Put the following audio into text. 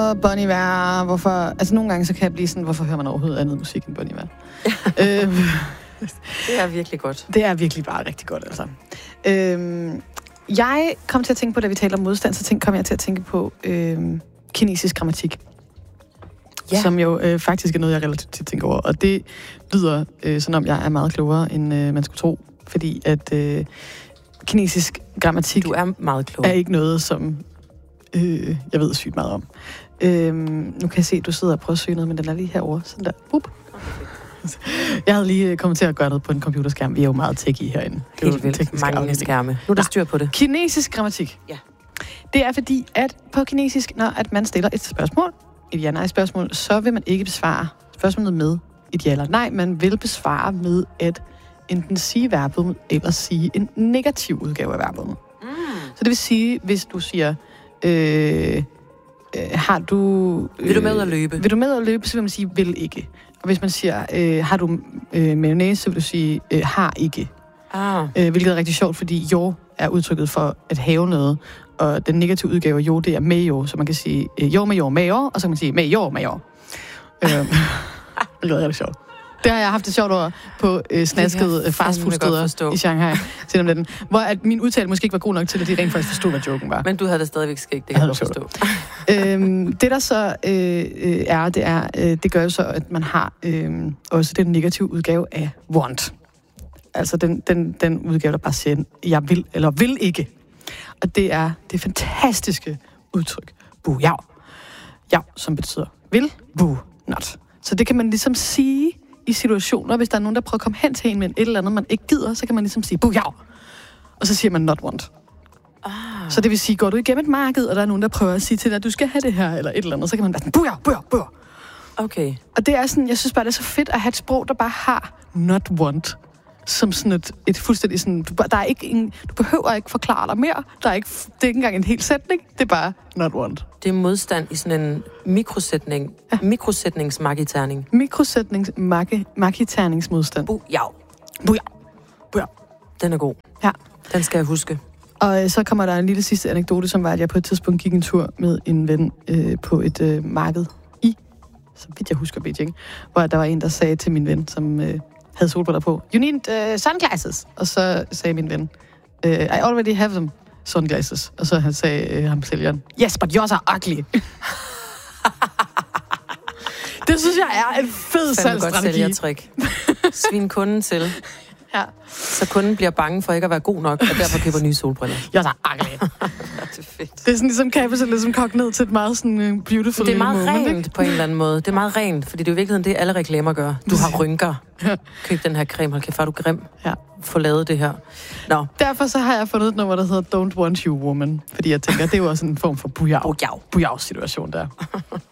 Bon Iver, hvorfor... Altså, nogle gange så kan jeg blive sådan, hvorfor hører man overhovedet andet musik end Bon Iver? Det er virkelig godt. Det er virkelig bare rigtig godt, altså. Jeg kom til at tænke på, da vi taler om modstand, så kom jeg til at tænke på kinesisk grammatik. Ja. Som jo faktisk er noget, jeg relativt tit tænker over. Og det lyder, som om jeg er meget klogere, end man skulle tro. Fordi at kinesisk grammatik... Du er meget klog. ...er ikke noget, som jeg ved sygt meget om. Nu kan jeg se, at du sidder og prøver at søge noget, men den er lige herovre. Sådan der. Bup. Jeg havde lige kommet til at gøre noget på en computerskærm. Vi er jo meget techie herinde. Helt vildt. Mange skærme. Nu er der styr på det. Kinesisk grammatik. Ja. Det er fordi, at på kinesisk, når at man stiller et spørgsmål, et ja-nej-spørgsmål, så vil man ikke besvare spørgsmålet med et ja eller nej. Man vil besvare med at enten sige verbet, eller sige en negativ udgave af verbet. Så det vil sige, hvis du siger, har du... vil du med at løbe? Vil du med at løbe, så vil man sige, vil ikke. Og hvis man siger, har du mayonnaise, så vil du sige, har ikke. Hvilket er rigtig sjovt, fordi jo er udtrykket for at have noget, og den negative udgave jo, det er med jo, så man kan sige jo med jo, med jo, og så kan man sige med jo, med jo. Hvilket er rigtig sjovt. Det har jeg haft det sjovt over på snaskede fastfoodsteder i Shanghai. Hvor at min udtale måske ikke var god nok til, at de rent faktisk forstod, hvad joken var. Men du havde det stadigvæk skægt, det kan du forstå. Det der så det gør jo så, at man har også den negative udgave af want. Altså den udgave, der bare siger, jeg vil eller vil ikke. Og det er det fantastiske udtryk. Bu yav. Yav, som betyder vil, bu not. Så det kan man ligesom sige i situationer, hvis der er nogen, der prøver at komme hen til en med et eller andet, man ikke gider, så kan man ligesom sige, bu yav. Og så siger man not want. Så det vil sige, går du igennem et marked, og der er nogen, der prøver at sige til dig, at du skal have det her, eller et eller andet, så kan man bare sådan, bu yav, bu yav, bu yav. Okay. Og det er sådan, jeg synes bare, det er så fedt at have et sprog, der bare har not want. Som sådan et fuldstændig sådan... Du behøver ikke forklare dig mere. Det er ikke engang en hel sætning. Det er bare not want. Det er modstand i sådan en mikrosætning. Ja. Mikrosætningsmarkiterning. Mikrosætningsmarkiterningsmodstand. Bu yav. Bu yav. Bu yav. Den er god. Ja. Den skal jeg huske. Og så kommer der en lille sidste anekdote, som var, at jeg på et tidspunkt gik en tur med en ven på et marked i, så vidt jeg husker, Beijing, hvor der var en, der sagde til min ven, som... havde solbriller på. You need sunglasses. Og så sagde min ven, I already have them, sunglasses. Og så sagde ham sælgeren, yes, but yours are ugly. Det synes jeg er en fed salgsstrategi. Godt sælgertrik. Svin kunden til. Ja. Så kunden bliver bange for ikke at være god nok, og derfor køber nye solbriller. Yours are ugly. Det er fedt. Det er sådan ligesom kapitalism, ligesom kogt ned til et meget sådan beautiful. Det er meget moment, rent ikke? på en eller anden måde. Det er meget rent, fordi det er jo i virkeligheden det, alle reklamer gør. Du har rynker. Køb den her creme, hold kæft, er du grim. Ja. Få lavet det her. Nå. Derfor så har jeg fundet et nummer, der hedder Don't Want You Woman. Fordi jeg tænker, det er jo også en form for bujav-situation der.